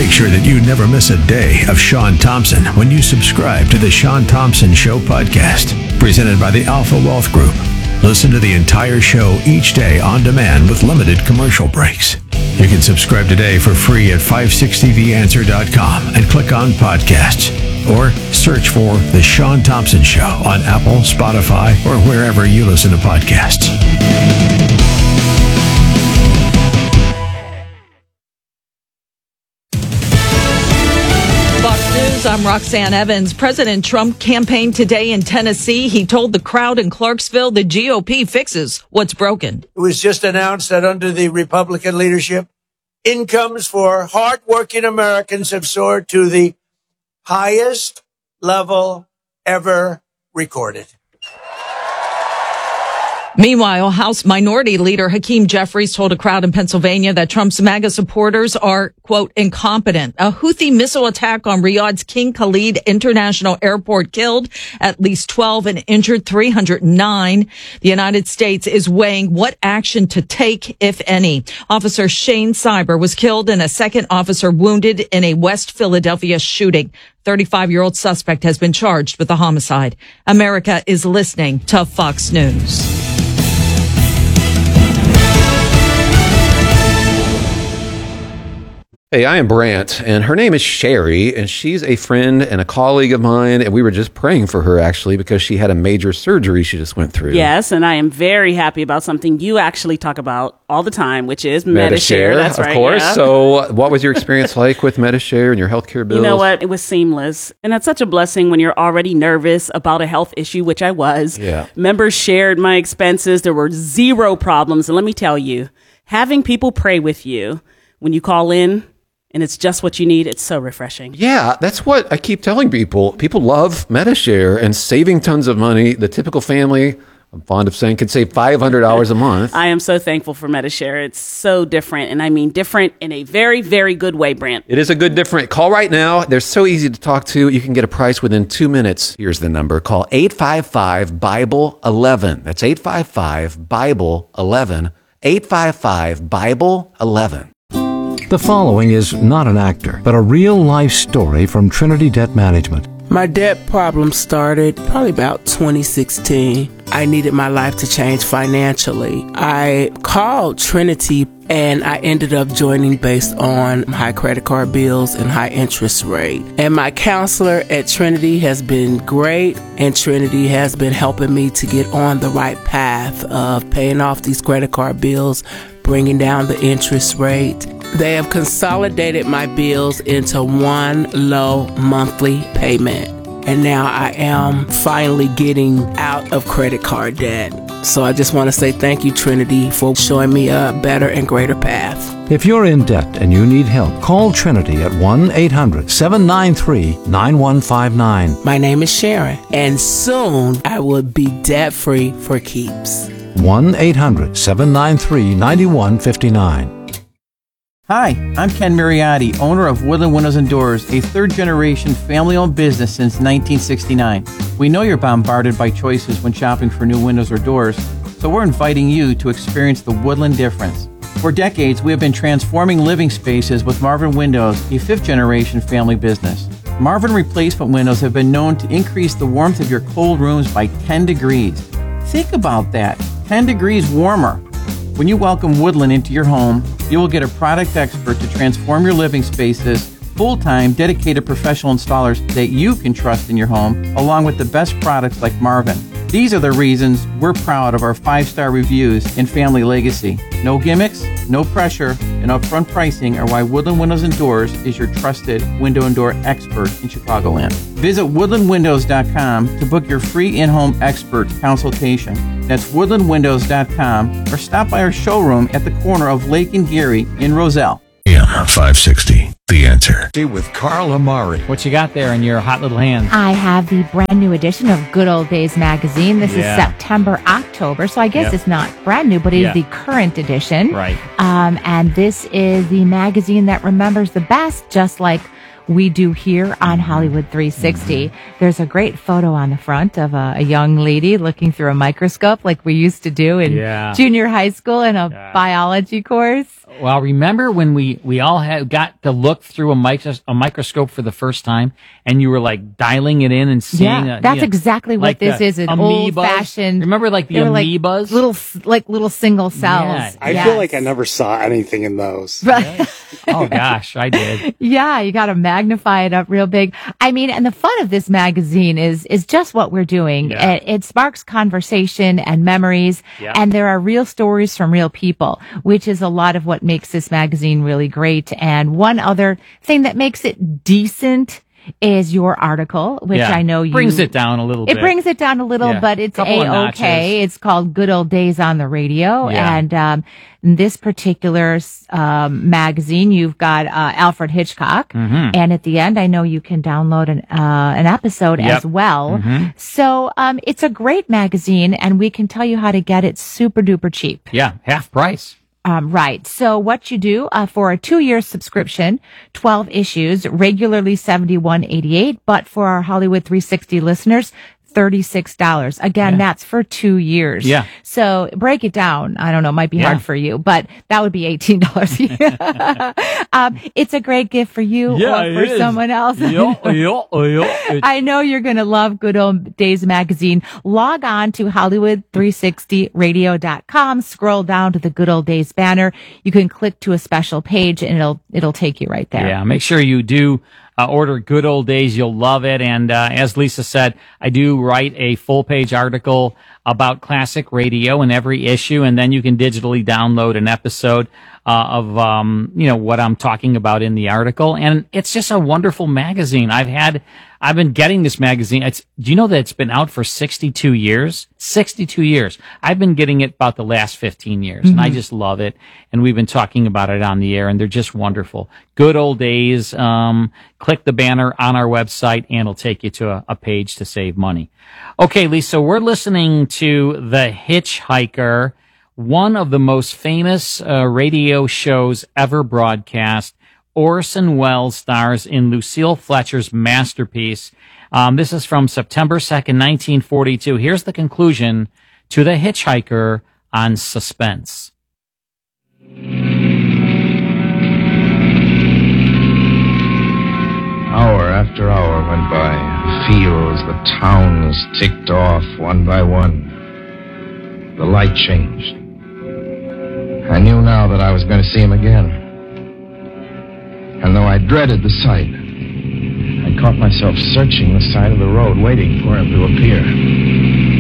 Make sure that you never miss a day of Sean Thompson when you subscribe to the Sean Thompson Show podcast, presented by the Alpha Wealth Group. Listen to the entire show each day on demand with limited commercial breaks. You can subscribe today for free at 560theanswer.com and click on podcasts, or search for The Sean Thompson Show on Apple, Spotify, or wherever you listen to podcasts. I'm Roxanne Evans. President Trump campaigned today in Tennessee. He told the crowd in Clarksville the GOP fixes what's broken. It was just announced that under the Republican leadership, incomes for hardworking Americans have soared to the highest level ever recorded. Meanwhile, House Minority Leader Hakeem Jeffries told a crowd in Pennsylvania that Trump's MAGA supporters are, quote, incompetent. A Houthi missile attack on Riyadh's King Khalid International Airport killed at least 12 and injured 309. The United States is weighing what action to take, if any. Officer Shane Cyber was killed and a second officer wounded in a West Philadelphia shooting. 35-year-old suspect has been charged with the homicide. America is listening to Fox News. Hey, I am Brant, and her name is Sherry, and she's a friend and a colleague of mine, and we were just praying for her, actually, because she had a major surgery she just went through. Yes, and I am very happy about something you actually talk about all the time, which is Medi-Share. That's right. Of course. Yeah. So what was your experience like with Medi-Share and your healthcare bills? You know what? It was seamless. And that's such a blessing when you're already nervous about a health issue, which I was. Yeah. Members shared my expenses. There were zero problems. And let me tell you, having people pray with you when you call in, and it's just what you need, it's so refreshing. Yeah, that's what I keep telling people. People love Medi-Share and saving tons of money. The typical family, I'm fond of saying, can save $500 a month. I am so thankful for Medi-Share. It's so different, and I mean different in a very, very good way, Brant. It is a good different. Call right now. They're so easy to talk to. You can get a price within 2 minutes. Here's the number. Call 855-BIBLE-11. That's 855-BIBLE-11. 855-BIBLE-11. The following is not an actor, but a real-life story from Trinity Debt Management. My debt problem started probably about 2016. I needed my life to change financially. I called Trinity and I ended up joining based on high credit card bills and high interest rate. And my counselor at Trinity has been great, and Trinity has been helping me to get on the right path of paying off these credit card bills, bringing down the interest rate. They have consolidated my bills into one low monthly payment. And now I am finally getting out of credit card debt. So I just want to say thank you, Trinity, for showing me a better and greater path. If you're in debt and you need help, call Trinity at 1-800-793-9159. My name is Sharon, and soon I will be debt-free for keeps. 1-800-793-9159. Hi, I'm Ken Mariotti, owner of Woodland Windows and Doors, a third-generation family-owned business since 1969. We know you're bombarded by choices when shopping for new windows or doors, so we're inviting you to experience the Woodland difference. For decades, we have been transforming living spaces with Marvin Windows, a fifth-generation family business. Marvin replacement windows have been known to increase the warmth of your cold rooms by 10 degrees. Think about that, 10 degrees warmer. When you welcome Woodland into your home, you will get a product expert to transform your living spaces, full-time, dedicated professional installers that you can trust in your home, along with the best products like Marvin. These are the reasons we're proud of our 5-star reviews and family legacy. No gimmicks, no pressure, and upfront pricing are why Woodland Windows and Doors is your trusted window and door expert in Chicagoland. Visit woodlandwindows.com to book your free in-home expert consultation. That's woodlandwindows.com, or stop by our showroom at the corner of Lake and Geary in Roselle. AM 560, The Answer. With Carl Amari. What you got there in your hot little hands? I have the brand new edition of Good Old Days magazine. This is September, October, so I guess it's not brand new, but it is the current edition. Right. And this is the magazine that remembers the best, just like we do here on Hollywood 360. There's a great photo on the front of a young lady looking through a microscope like we used to do in junior high school in a biology course. Well, remember when we all got to look through a microscope for the first time, and you were like dialing it in and seeing? Yeah, that's exactly what this is. An old-fashioned. Remember, like the amoebas, little single cells. Yeah. I feel like I never saw anything in those. Right. Oh gosh, I did. Yeah, you got to magnify it up real big. I mean, and the fun of this magazine is just what we're doing. Yeah. It sparks conversation and memories, and there are real stories from real people, which is a lot of what makes this magazine really great. And one other thing that makes it decent is your article, which I know you brings it down a little bit. It brings it down a little, but it's A-okay. It's called Good Old Days on the Radio. And in this particular magazine, you've got Alfred Hitchcock. And at the end, I know you can download an episode as well. So it's a great magazine, and we can tell you how to get it super duper cheap. Yeah, half price. Right. So what you do for a 2-year subscription, 12 issues, regularly $71.88, but for our Hollywood 360 listeners, $36. Again, that's for 2 years. Yeah. So break it down. I don't know. It might be hard for you, but that would be $18. It's a great gift for you or for someone else. I know you're going to love Good Old Days magazine. Log on to Hollywood360radio.com. Scroll down to the Good Old Days banner. You can click to a special page and it'll take you right there. Yeah. Make sure you do order Good Old Days. You'll love it. And as Lisa said, I do write a full-page article about classic radio in every issue, and then you can digitally download an episode of what I'm talking about in the article. And it's just a wonderful magazine. I've been getting this magazine. Do you know that it's been out for 62 years? 62 years. I've been getting it about the last 15 years, and I just love it. And we've been talking about it on the air, and they're just wonderful. Good Old Days. Click the banner on our website, and it'll take you to a page to save money. Okay, Lisa, we're listening to The Hitchhiker, one of the most famous radio shows ever broadcast. Orson Welles stars in Lucille Fletcher's masterpiece. This is from September 2nd, 1942. Here's the conclusion to The Hitchhiker on Suspense. Hour after hour went by. The fields, the towns ticked off one by one. The light changed. I knew now that I was going to see him again. And though I dreaded the sight, I caught myself searching the side of the road, waiting for him to appear.